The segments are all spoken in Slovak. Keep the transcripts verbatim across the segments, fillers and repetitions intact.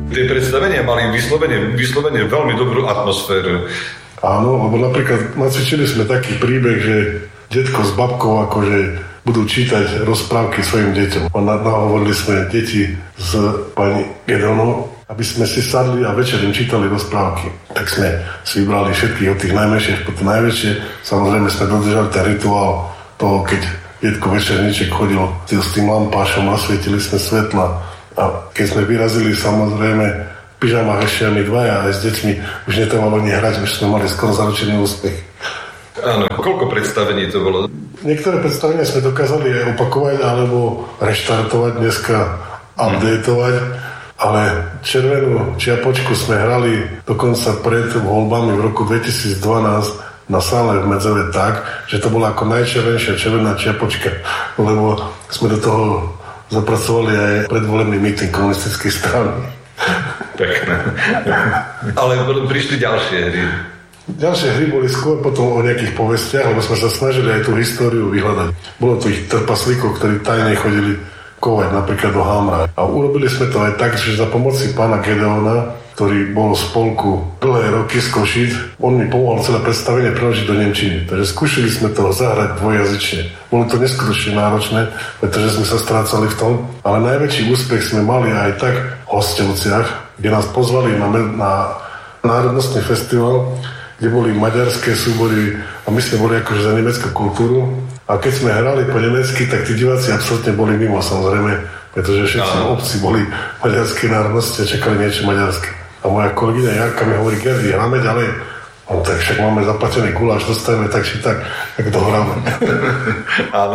Tie predstavenia mali vyslovene, vyslovene veľmi dobrú atmosféru. Áno, lebo napríklad nacvičili sme taký príbeh, že detko s babkou akože budú čítať rozprávky svojim deťom. Nahovorili sme deti s pani Gedeonovou, aby sme si sadli a večer im čítali rozprávky. Tak sme si vybrali všetkých od tých najmenších po tie najväčšie. Samozrejme sme dodržali ten rituál toho, keď detko večerníček chodil s tým lampášom, nasvietili sme svetla. A keď sme vyrazili, samozrejme, v pyžamách ešte my dvaja aj s deťmi, už netrvalo ani hrať, už sme mali skoro zaručený úspech. Áno, koľko predstavení to bolo? Niektoré predstavenia sme dokázali aj opakovať, alebo reštartovať, dneska updateovať, ale Červenú čiapočku sme hrali dokonca pred voľbami v roku dvetisícdvanásť na sále v Medzove tak, že to bola ako najčervenšia červená čiapočka, lebo sme do toho zapracovali aj predvolebný meeting komunistickej strany. Pekné. Ale prišli ďalšie hry. Ďalšie hry boli skôr potom o nejakých povestiach, lebo sme sa snažili aj tú históriu vyhľadať. Bolo tu ich trpaslíkov, ktorí tajne chodili kovať napríklad do Hamra. A urobili sme to aj tak, že za pomoci pána Gedeona, ktorý bol z Spolku dlhé roky z Košíc, on mi pomohol celé predstavenie preložiť do nemčiny. Takže skúšali sme to zahrať dvojjazyčne. Bolo to neskutočne náročné, pretože sme sa strácali v tom, ale najväčší úspech sme mali aj tak v Hostovciach, kde nás pozvali na, na národnostný festival, kde boli maďarské súbory a my sme boli akože za nemeckú kultúru. A keď sme hrali po nemecky, tak tí diváci absolútne boli mimo, samozrejme, pretože všetci v obci boli maďarské národnosti a čakali niečo maďarské. A moja kolegyňa Jarka mi hovorí, Gerdy, hráme ďalej? No tak však máme zaplatený guláš, dostajeme tak či tak, tak to hráme. Áno.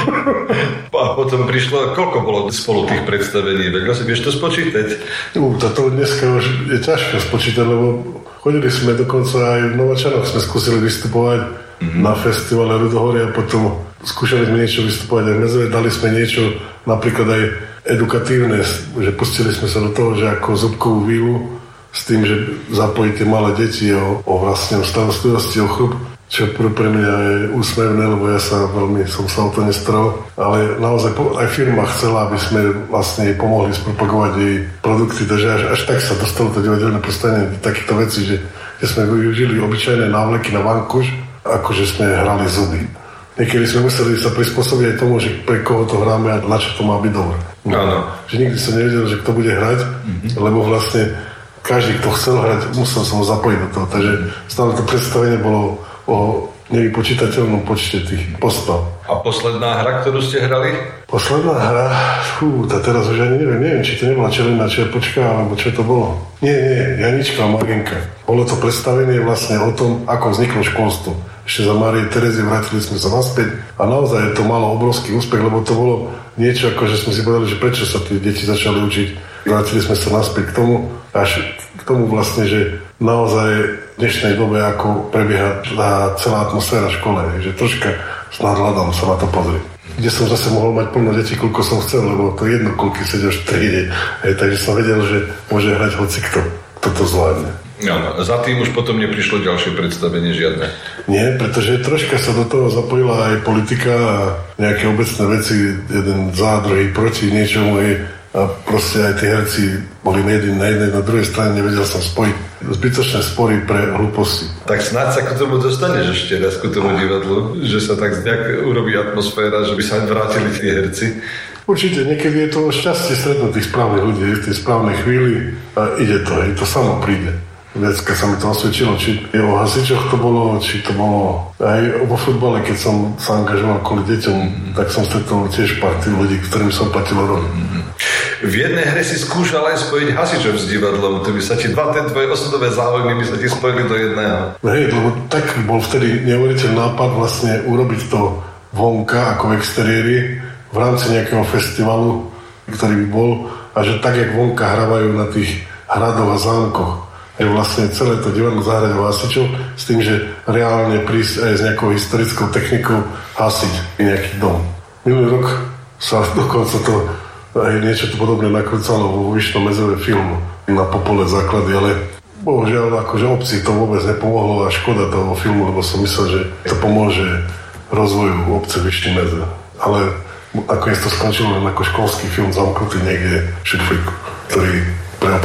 A potom prišlo, koľko bolo spolu tých predstavení? Tak asi vieš to spočítať? U, toto dneska už je ťažko spočítať, lebo chodili sme dokonca aj v Novačanoch, sme skúsili vystupovať mm-hmm. na festivale Rudohory a potom skúšali sme niečo vystupovať aj v Medzove, dali sme niečo napríklad aj edukatívne, že pustili sme sa do toho, že ako zubkovú výlu s tým, že zapojíte malé deti o, o vlastne o starostlivosti, o chrup, čo pre, pre mňa je úsmevné, lebo ja sa veľmi som sa o to nestaral, ale naozaj aj firma chcela, aby sme vlastne jej pomohli spropagovať jej produkty, takže až, až tak sa dostalo to divadelné predstavenie takéto veci, že, že sme využili obyčajné návleky na vankuš, akože sme hrali zuby. Niekedy sme museli sa prispôsobiť aj tomu, že pre koho to hráme a na čo to má byť dobré. No, že nikdy som nevedel, že kto bude hrať, mm-hmm. lebo vlastne každý, kto chcel hrať, musel som ho zapojiť do toho. Takže stále to predstavenie bolo o nevypočítateľnom počte tých postav. A posledná hra, ktorú ste hrali? Posledná hra? Fú, tá teraz už ani neviem, neviem, či to nebola Červená čiapočka, alebo čo to bolo. Nie, nie, Janička a Margenka. Bolo to predstavenie vlastne o tom, ako vzniklo školstvo. Ešte za Márie Terezie vrátili sme sa naspäť a naozaj to malo obrovský úspech, lebo to bolo niečo, ako že sme si povedali, že prečo sa tie deti začali učiť. Vrátili sme sa naspäť k tomu, až k tomu vlastne, že naozaj v dnešnej dobe, ako prebieha tá celá atmosféra v škole, že troška s nadhľadom sa na to pozrieť. Kde som zase mohol mať plno detí, koľko som chcel, lebo to jedno, koľko sedia v triede. Takže som vedel, že môže hrať hocikto, kto to zvládne. Áno, za tým už potom neprišlo ďalšie predstavenie žiadne. Nie, pretože troška sa do toho zapojila aj politika a nejaké obecné veci, jeden za, druhý proti niečomu a proste aj tí herci boli na jednej, na jednej, na druhej strane, nevedel som spojiť zbytočné spory pre hlúposti. Tak snáď sa k tomu dostaneš ešte raz k tomu divadlu, že sa tak nejak urobí atmosféra, že by sa vrátili tí herci. Určite, niekedy je to šťastie stretnúť tých správnych ľudí v tej správnej chvíli a ide to, hej, to samo príde. Vecka sa mi to osvedčilo, či o hasičoch to bolo, či to bolo aj vo futbale, keď som sa angažoval kvôli deťom, mm-hmm. tak som stretol tiež partiu ľudí, ktorým som platil rok. Mm-hmm. V jednej hre si skúšal aj spojiť hasičov s divadlom, to by sa ti dva ten tvoje osudové záujmy by sa ti spojili do jedného. Hej, lebo tak bol vtedy neuveriteľný nápad vlastne urobiť to vonka ako v exteriéri v rámci nejakého festivalu, ktorý by bol, a že tak, jak vonka hrávajú na tých hradoch a zámkoch, je vlastne celé to divadlo zahrať o hasičov s tým, že reálne prísť aj s nejakou historickou technikou hasiť nejaký dom. Minulý rok sa dokonca to aj niečo to podobne nakrúcalo vo Vyšnom Medzove filmu na Popole základy, ale bohužiaľ akože obci to vôbec nepomohlo a škoda toho filmu, lebo som myslel, že to pomôže rozvoju obce Vyšný Medzove. Ale nakoniec to skončilo len ako školský film zamknutý niekde v šuplíku, ktorý pre opäť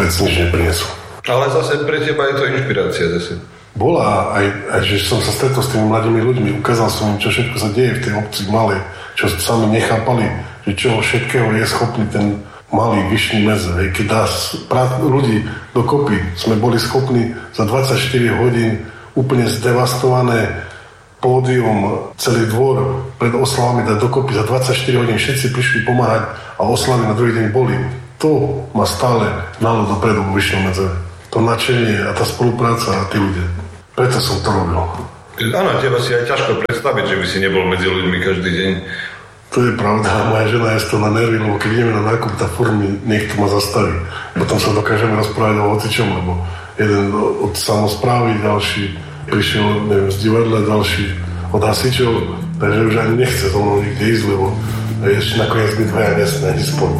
nakoniec nič neprinesú. Ale zase pre teba je to inšpirácia zase. Bola aj, aj, že som sa stretol s tými mladými ľuďmi, ukázal som im, čo všetko sa deje v tej obci malej, čo sami nechápali, že čo všetkého je schopný ten malý vyšší medze. Hej. Keď dá prát ľudí dokopy, sme boli schopní za dvadsaťštyri hodín úplne zdevastované pódium, celý dvor pred oslavami dať dokopy za dvadsaťštyri hodín, všetci prišli pomáhať a oslavy na druhý deň boli. To ma stále hnalo dopredu vo vyššom medze. To nadšenie a tá spolupráca a tí ľudia. Preto som to robil. Áno, teba si aj ťažko predstaviť, že by si nebol medzi ľuďmi každý deň. To je pravda. Moja žena je z toho na nervy, lebo keď ideme na nákup, tá formy, niekto ma zastaví. Potom sa dokážeme rozprávať o hocičom, lebo jeden od samosprávy, ďalší prišiel, neviem, z divadla, ďalší od hasičov, takže už ani nechce so mnou nikde ísť, lebo ešte nakoniec my dvaja nesme ani spolu.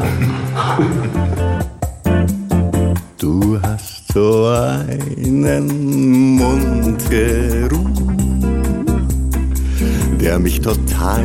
Du hast so einen Mund geruht, der mich total